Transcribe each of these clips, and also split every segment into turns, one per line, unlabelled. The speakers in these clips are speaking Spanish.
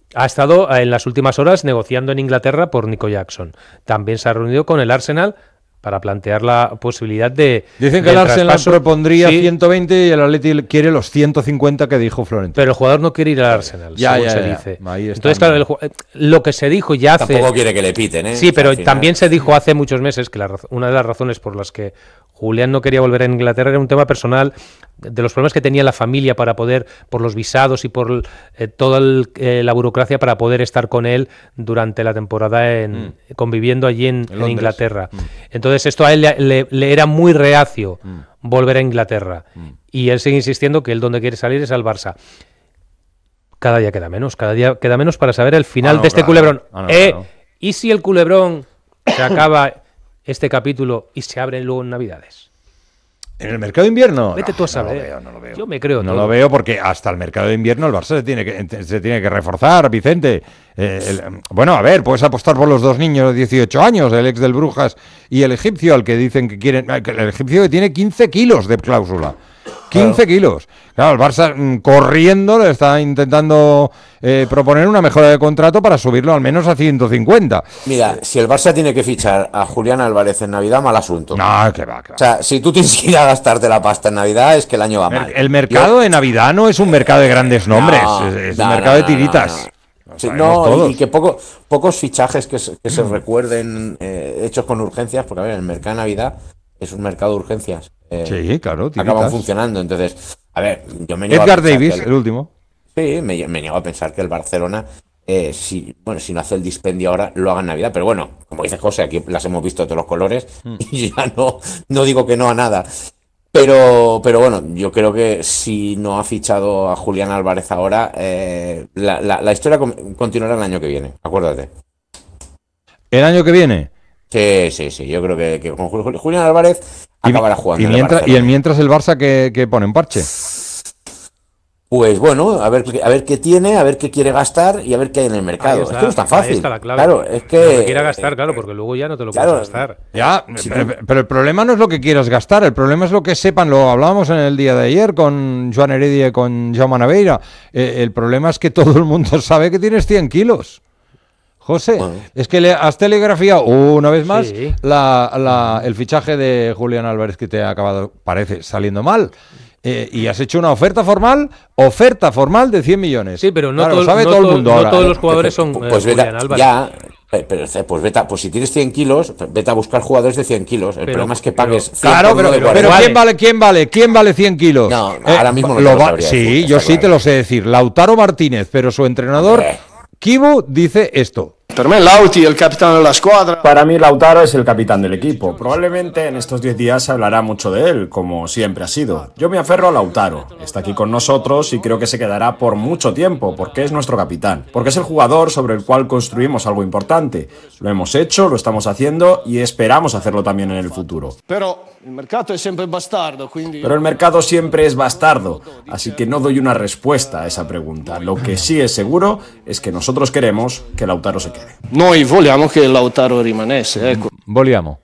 Ha estado en las últimas horas negociando en Inglaterra por Nico Jackson. También se ha reunido con el Arsenal para plantear la posibilidad de...
Dicen que el Arsenal propondría 120 y el Atleti quiere los 150 que dijo Florentino.
Pero el jugador no quiere ir al Arsenal, según se dice.
Ahí está.
Entonces, claro, lo que se dijo ya hace...
Tampoco quiere que le piten, ¿eh?
Sí, pero también se dijo hace muchos meses que una de las razones por las que Julián no quería volver a Inglaterra era un tema personal, de los problemas que tenía la familia para poder, por los visados y por toda la burocracia para poder estar con él durante la temporada conviviendo allí en Inglaterra. Entonces esto a él le era muy reacio volver a Inglaterra. Y él sigue insistiendo que él donde quiere salir es al Barça. Cada día queda menos para saber el final de este culebrón. Claro. ¿Y si el culebrón se acaba este capítulo y se abre luego en Navidades?
¿En el mercado de invierno?
Vete tú a saber.
No lo veo.
Yo me creo
No
todo.
lo veo porque hasta el mercado de invierno el Barça se tiene que reforzar, Vicente. Bueno, a ver, puedes apostar por los dos niños de 18 años, el ex del Brujas y el egipcio, al que dicen que quieren... El egipcio que tiene 15 kilos de cláusula. 15 kilos. Claro, el Barça corriendo le está intentando proponer una mejora de contrato para subirlo al menos a 150.
Mira, si el Barça tiene que fichar a Julián Álvarez en Navidad, mal asunto.
No, que va.
O sea, si tú tienes que ir a gastarte la pasta en Navidad, es que el año va mal.
El mercado de Navidad no es un mercado de grandes nombres, es un mercado de tiritas.
Sí, y que pocos fichajes que se recuerden hechos con urgencias, porque a ver, el mercado de Navidad es un mercado de urgencias.
Sí, claro, tiritas.
Acaban funcionando. Entonces, a ver, yo me niego
Edgar Davis, el último.
Sí, me niego a pensar que el Barcelona, si no hace el dispendio ahora, lo haga en Navidad. Pero bueno, como dice José, aquí las hemos visto de todos los colores y ya no digo que no a nada. Pero bueno, yo creo que si no ha fichado a Julián Álvarez ahora, la historia continuará el año que viene, acuérdate.
¿El año que viene?
Sí, yo creo que con Julián Álvarez acabará jugando.
Y mientras el Barça que pone un parche.
Pues bueno, a ver qué tiene, a ver qué quiere gastar y a ver qué hay en el mercado. Es que no es tan fácil.
Ahí está la clave.
Claro, es que...
Lo que quiera gastar, claro, porque luego ya no te lo puedes gastar.
Ya, pero el problema no es lo que quieras gastar, el problema es lo que sepan, lo hablábamos en el día de ayer con Joan Heredia y con Jaume Naveira. El problema es que todo el mundo sabe que tienes 100 kilos. José, bueno, es que has telegrafiado una vez más el fichaje de Julián Álvarez que te ha acabado, parece, saliendo mal. Y has hecho una oferta formal de 100 millones.
Sí, pero no,
claro,
todo el mundo ahora.
Todos
los jugadores son Julián Álvarez.
Ya, pues si tienes 100 kilos, vete a buscar jugadores de 100 kilos. El problema es que pagues 100
claro, pero ¿quién vale 100 kilos?
No, ahora mismo no lo sabría
decir, yo sí te lo sé decir. Lautaro Martínez, pero su entrenador, Kibu, dice esto.
Per me Lauti è il capitano della squadra.
Para mí Lautaro es el capitán del equipo. Probablemente en estos 10 días se hablará mucho de él, como siempre ha sido. Yo me aferro a Lautaro. Está aquí con nosotros y creo que se quedará por mucho tiempo, porque es nuestro capitán. Porque es el jugador sobre el cual construimos algo importante. Lo hemos hecho, lo estamos haciendo y esperamos hacerlo también en el futuro.
Pero el mercado es siempre bastardo, quindi...
Pero el mercado siempre es bastardo, así que no doy una respuesta a esa pregunta. Lo que sí es seguro es que nosotros queremos que Lautaro se quede.
Noi vogliamo che Lautaro rimanesse, ecco.
Vogliamo.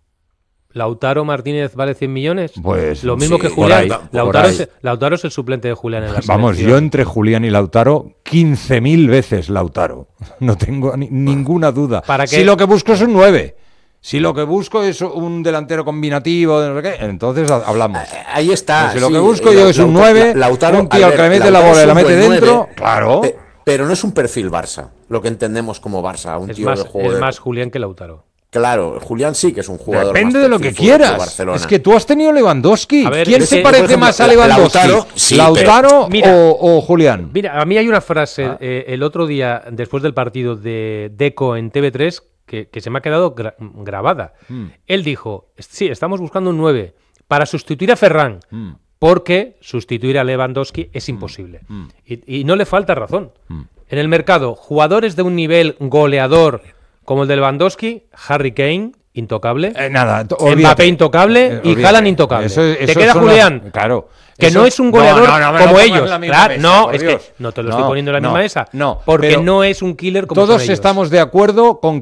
¿Lautaro Martínez vale 100 millones?
Pues
lo mismo que Julián. Lautaro es el suplente de Julián en la selección.
Vamos, yo entre Julián y Lautaro, 15.000 veces Lautaro. No tengo ninguna duda.
Si
lo que busco es un 9. Si lo que busco es un delantero combinativo, de no sé qué, entonces hablamos.
Ahí está.
Si lo que busco yo es un 9, un tío que le mete la bola y la mete dentro, 9, claro.
Pero no es un perfil Barça, lo que entendemos como Barça, un tío de juego.
Es más Julián que Lautaro.
Claro, Julián sí que es un jugador.
Depende de lo que quieras. Es que tú has tenido Lewandowski.
A ver,
¿quién se parece más a Lewandowski? ¿Lautaro o Julián?
Mira, a mí hay una frase el otro día, después del partido de Deco en TV3, que se me ha quedado grabada. Él dijo, sí, estamos buscando un 9 para sustituir a Ferran. Porque sustituir a Lewandowski es imposible. Y no le falta razón. En el mercado, jugadores de un nivel goleador como el de Lewandowski, Harry Kane, intocable. Mbappé, intocable. Y Haaland, intocable. Te queda Julián.
Claro.
Que no es un goleador como ellos.
Claro,
no, es que no te lo estoy poniendo en la misma mesa. No, porque no es un killer como
todos estamos de acuerdo con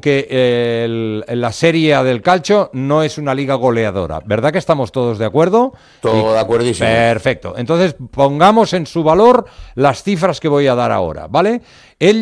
que la Serie A del calcio no es una liga goleadora. ¿Verdad que estamos todos de acuerdo?
Todo de acuerdísimo.
Perfecto. Entonces pongamos en su valor las cifras que voy a dar ahora, ¿vale? Él